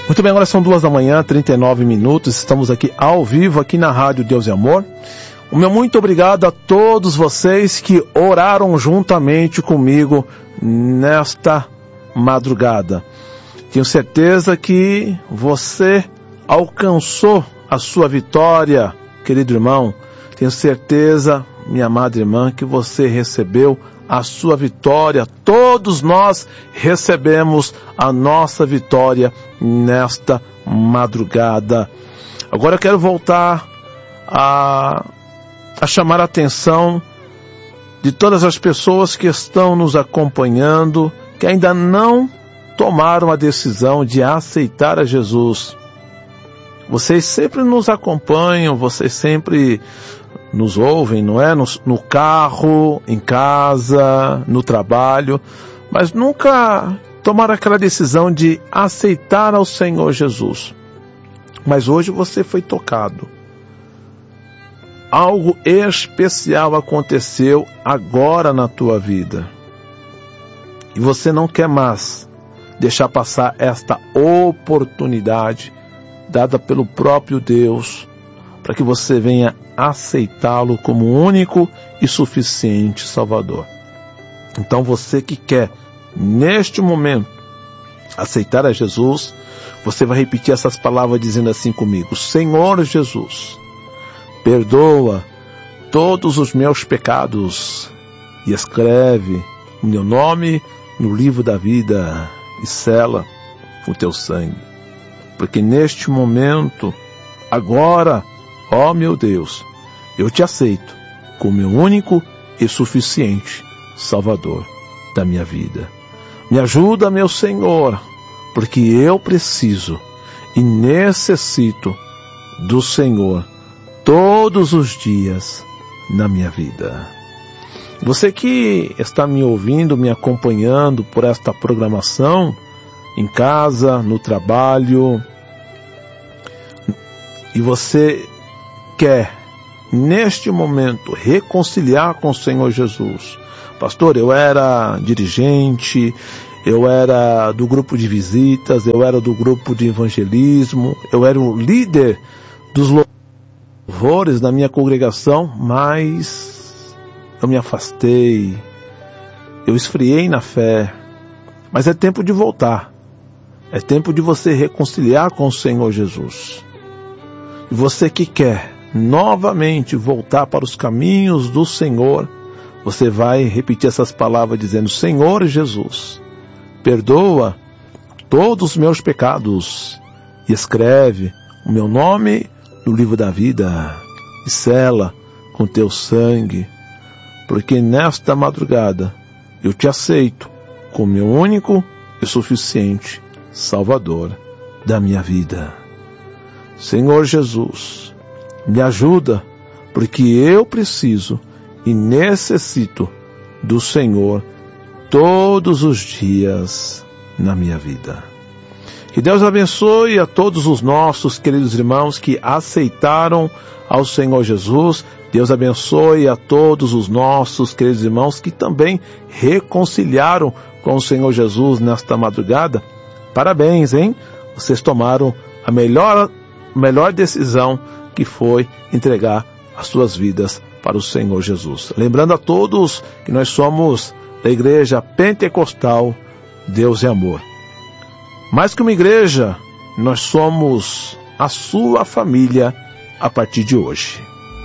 Muito bem, agora são 2h, 39 minutos. Estamos aqui ao vivo, aqui na Rádio Deus e Amor. O meu muito obrigado a todos vocês que oraram juntamente comigo nesta madrugada. Tenho certeza que você alcançou a sua vitória, querido irmão. Tenho certeza, minha amada irmã, que você recebeu a sua vitória. Todos nós recebemos a nossa vitória nesta madrugada. Agora eu quero voltar a chamar a atenção de todas as pessoas que estão nos acompanhando, que ainda não tomaram a decisão de aceitar a Jesus. Vocês sempre nos acompanham, vocês sempre nos ouvem, não é? No carro, em casa, no trabalho, mas nunca tomaram aquela decisão de aceitar ao Senhor Jesus. Mas hoje você foi tocado. Algo especial aconteceu agora na tua vida. E você não quer mais deixar passar esta oportunidade dada pelo próprio Deus, para que você venha aceitá-lo como único e suficiente Salvador. Então você que quer, neste momento, aceitar a Jesus, você vai repetir essas palavras dizendo assim comigo: Senhor Jesus, perdoa todos os meus pecados e escreve o meu nome no livro da vida e sela o teu sangue. Porque neste momento, agora, ó meu Deus, eu te aceito como meu único e suficiente Salvador da minha vida. Me ajuda, meu Senhor, porque eu preciso e necessito do Senhor todos os dias na minha vida. Você que está me ouvindo, me acompanhando por esta programação, em casa, no trabalho, e você quer, neste momento, reconciliar com o Senhor Jesus. Pastor, eu era dirigente, eu era do grupo de visitas, eu era do grupo de evangelismo, eu era o líder dos louvores da minha congregação, mas eu me afastei, eu esfriei na fé. Mas é tempo de voltar. É tempo de você reconciliar com o Senhor Jesus. E você que quer novamente voltar para os caminhos do Senhor, você vai repetir essas palavras dizendo: Senhor Jesus, perdoa todos os meus pecados e escreve o meu nome no livro da vida e sela com teu sangue, porque nesta madrugada eu te aceito como meu único e suficiente Salvador da minha vida. Senhor Jesus, me ajuda, porque eu preciso e necessito do Senhor todos os dias na minha vida. Que Deus abençoe a todos os nossos queridos irmãos que aceitaram ao Senhor Jesus. Deus abençoe a todos os nossos queridos irmãos que também reconciliaram com o Senhor Jesus nesta madrugada. Parabéns, hein? Vocês tomaram a melhor decisão, que foi entregar as suas vidas para o Senhor Jesus. Lembrando a todos que nós somos da Igreja Pentecostal Deus é Amor. Mais que uma igreja, nós somos a sua família a partir de hoje.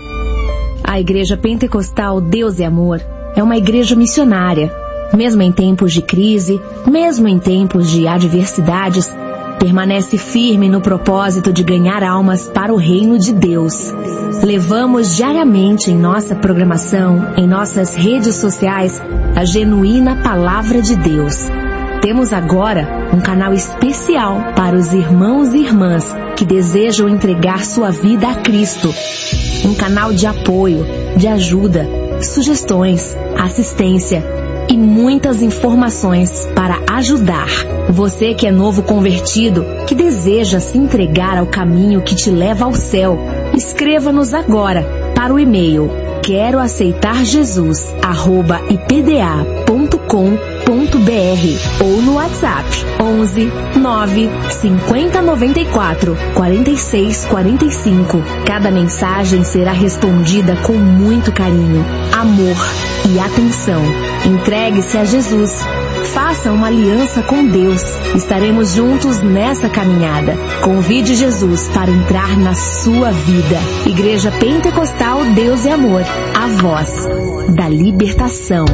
A Igreja Pentecostal Deus é Amor é uma igreja missionária. Mesmo em tempos de crise, mesmo em tempos de adversidades, permanece firme no propósito de ganhar almas para o reino de Deus. Levamos diariamente em nossa programação, em nossas redes sociais, a genuína Palavra de Deus. Temos agora um canal especial para os irmãos e irmãs que desejam entregar sua vida a Cristo. Um canal de apoio, de ajuda, sugestões, assistência e muitas informações para ajudar. Você que é novo convertido, que deseja se entregar ao caminho que te leva ao céu, escreva-nos agora para o e-mail queroaceitarjesus@ipda.com ou no WhatsApp 11 9 50 94 46 45. Cada mensagem será respondida com muito carinho, amor e atenção. Entregue-se a Jesus. Faça uma aliança com Deus. Estaremos juntos nessa caminhada. Convide Jesus para entrar na sua vida. Igreja Pentecostal Deus e Amor. A voz da libertação.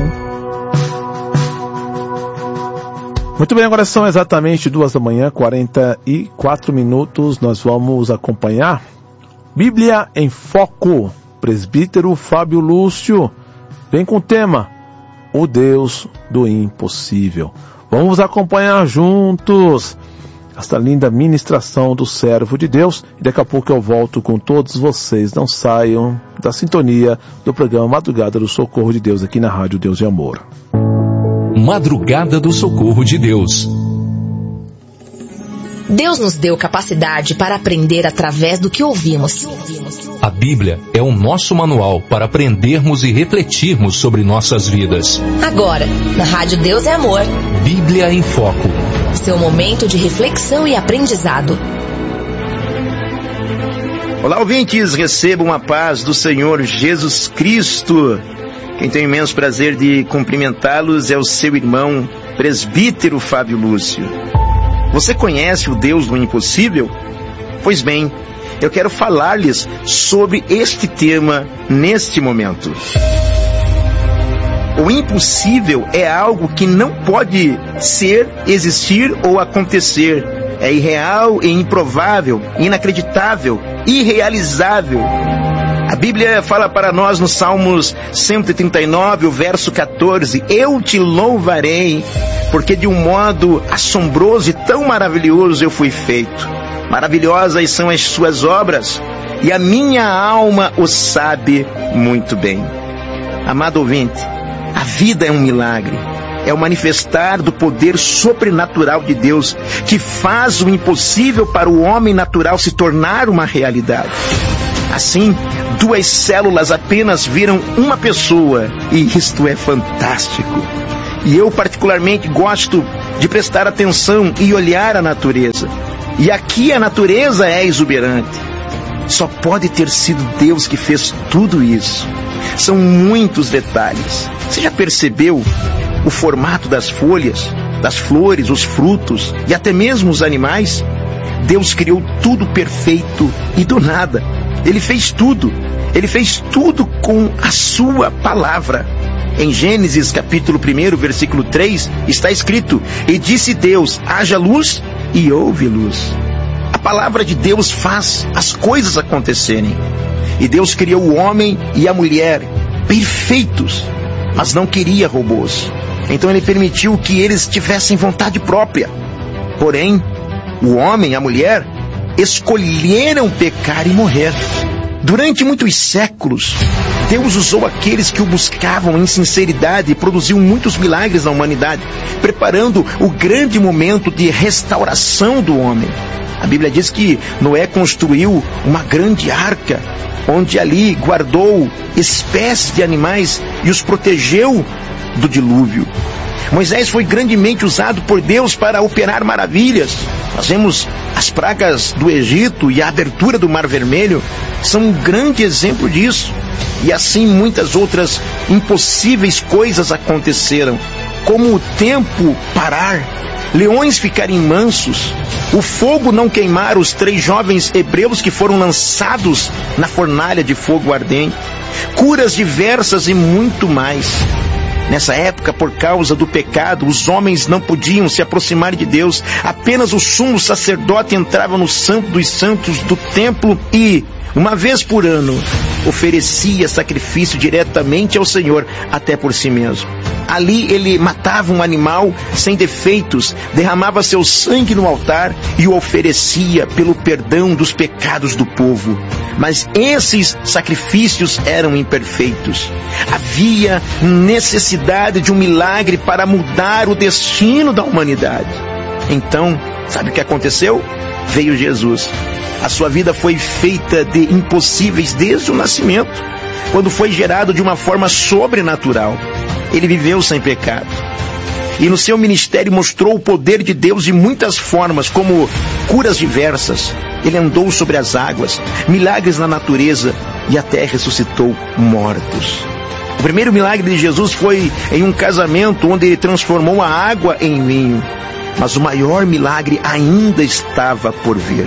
Muito bem, agora são exatamente 2h, 44 minutos. Nós vamos acompanhar Bíblia em Foco. Presbítero Fábio Lúcio vem com o tema O Deus do Impossível. Vamos acompanhar juntos esta linda ministração do servo de Deus. E daqui a pouco eu volto com todos vocês. Não saiam da sintonia do programa Madrugada do Socorro de Deus aqui na Rádio Deus e Amor. Madrugada do Socorro de Deus. Deus nos deu capacidade para aprender através do que ouvimos. A Bíblia é o nosso manual para aprendermos e refletirmos sobre nossas vidas. Agora, na Rádio Deus é Amor. Bíblia em Foco. Seu momento de reflexão e aprendizado. Olá, ouvintes, recebam a paz do Senhor Jesus Cristo. Quem tem o imenso prazer de cumprimentá-los é o seu irmão, presbítero Fábio Lúcio. Você conhece o Deus do impossível? Pois bem, eu quero falar-lhes sobre este tema neste momento. O impossível é algo que não pode ser, existir ou acontecer. É irreal e improvável, inacreditável, irrealizável. A Bíblia fala para nós no Salmos 139, o verso 14, eu te louvarei, porque de um modo assombroso e tão maravilhoso eu fui feito. Maravilhosas são as suas obras, e a minha alma o sabe muito bem. Amado ouvinte, a vida é um milagre. É o manifestar do poder sobrenatural de Deus, que faz o impossível para o homem natural se tornar uma realidade. Assim, 2 células apenas viram uma pessoa, e isto é fantástico. E eu particularmente gosto de prestar atenção e olhar a natureza. E aqui a natureza é exuberante. Só pode ter sido Deus que fez tudo isso. São muitos detalhes. Você já percebeu o formato das folhas, das flores, os frutos e até mesmo os animais? Deus criou tudo perfeito e do nada. Ele fez tudo com a sua palavra. Em Gênesis capítulo 1, versículo 3, está escrito, e disse Deus, haja luz, e houve luz. A palavra de Deus faz as coisas acontecerem. E Deus criou o homem e a mulher perfeitos, mas não queria robôs. Então ele permitiu que eles tivessem vontade própria. Porém, o homem e a mulher escolheram pecar e morrer. Durante muitos séculos, Deus usou aqueles que o buscavam em sinceridade e produziu muitos milagres na humanidade, preparando o grande momento de restauração do homem. A Bíblia diz que Noé construiu uma grande arca, onde ali guardou espécies de animais e os protegeu do dilúvio. Moisés foi grandemente usado por Deus para operar maravilhas. Nós vemos as pragas do Egito e a abertura do Mar Vermelho são um grande exemplo disso. E assim muitas outras impossíveis coisas aconteceram, como o tempo parar, leões ficarem mansos, o fogo não queimar os 3 jovens hebreus que foram lançados na fornalha de fogo ardente, curas diversas e muito mais. Nessa época, por causa do pecado, os homens não podiam se aproximar de Deus. Apenas o sumo sacerdote entrava no Santo dos Santos do templo e, uma vez por ano, oferecia sacrifício diretamente ao Senhor, até por si mesmo. Ali ele matava um animal sem defeitos, derramava seu sangue no altar e o oferecia pelo perdão dos pecados do povo. Mas esses sacrifícios eram imperfeitos. Havia necessidade de um milagre para mudar o destino da humanidade. Então, sabe o que aconteceu? Veio Jesus. A sua vida foi feita de impossíveis desde o nascimento, quando foi gerado de uma forma sobrenatural. Ele viveu sem pecado. E no seu ministério mostrou o poder de Deus de muitas formas, como curas diversas. Ele andou sobre as águas, milagres na natureza e até ressuscitou mortos. O primeiro milagre de Jesus foi em um casamento onde ele transformou a água em vinho. Mas o maior milagre ainda estava por vir.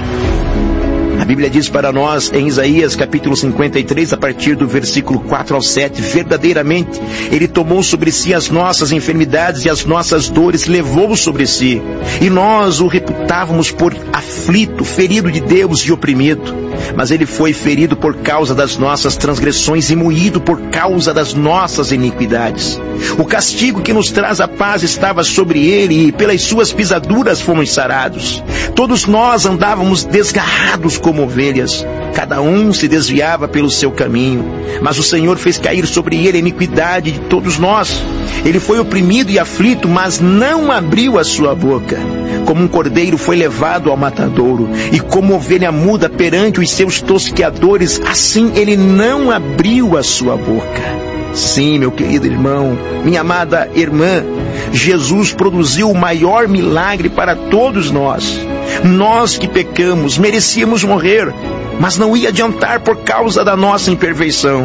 A Bíblia diz para nós em Isaías capítulo 53, a partir do versículo 4 ao 7, verdadeiramente Ele tomou sobre si as nossas enfermidades e as nossas dores levou sobre si. E nós o reputávamos por aflito, ferido de Deus e oprimido. Mas Ele foi ferido por causa das nossas transgressões e moído por causa das nossas iniquidades. O castigo que nos traz a paz estava sobre Ele e pelas suas pisaduras fomos sarados. Todos nós andávamos desgarrados como ovelhas, cada um se desviava pelo seu caminho, mas o Senhor fez cair sobre Ele a iniquidade de todos nós. Ele foi oprimido e aflito, mas não abriu a sua boca. Como um cordeiro foi levado ao matadouro, e como ovelha muda perante os seus tosqueadores, assim Ele não abriu a sua boca. Sim, meu querido irmão, minha amada irmã, Jesus produziu o maior milagre para todos nós. Nós que pecamos, merecíamos morrer, mas não ia adiantar por causa da nossa imperfeição.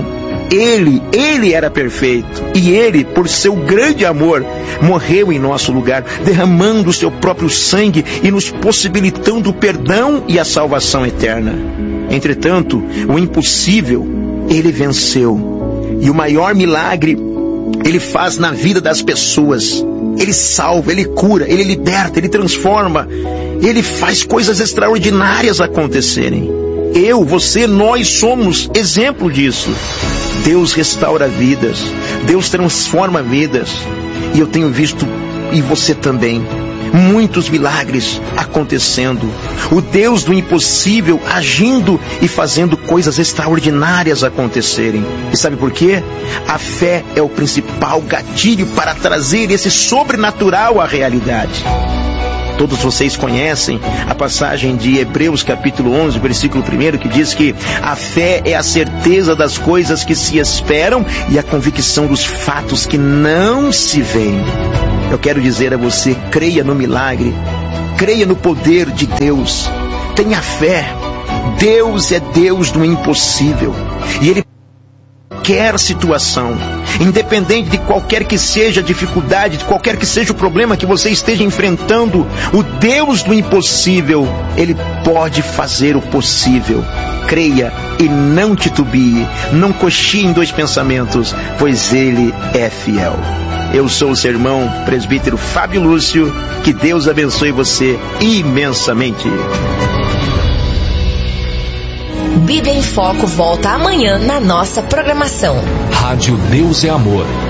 Ele era perfeito, e Ele, por seu grande amor, morreu em nosso lugar, derramando o seu próprio sangue e nos possibilitando o perdão e a salvação eterna. Entretanto, o impossível, Ele venceu. E o maior milagre Ele faz na vida das pessoas. Ele salva, Ele cura, Ele liberta, Ele transforma. Ele faz coisas extraordinárias acontecerem. Eu, você, nós somos exemplo disso. Deus restaura vidas, Deus transforma vidas. E eu tenho visto, e você também, muitos milagres acontecendo. O Deus do impossível agindo e fazendo coisas extraordinárias acontecerem. E sabe por quê? A fé é o principal gatilho para trazer esse sobrenatural à realidade. Todos vocês conhecem a passagem de Hebreus capítulo 11, versículo 1, que diz que a fé é a certeza das coisas que se esperam e a convicção dos fatos que não se veem. Eu quero dizer a você, creia no milagre, creia no poder de Deus, tenha fé. Deus é Deus do impossível, e Ele qualquer situação, independente de qualquer que seja a dificuldade, de qualquer que seja o problema que você esteja enfrentando, o Deus do impossível, Ele pode fazer o possível. Creia e não titubie, não cochie em dois pensamentos, pois Ele é fiel. Eu sou o seu irmão presbítero Fábio Lúcio, que Deus abençoe você imensamente. Bíblia em Foco volta amanhã na nossa programação. Rádio Deus é Amor.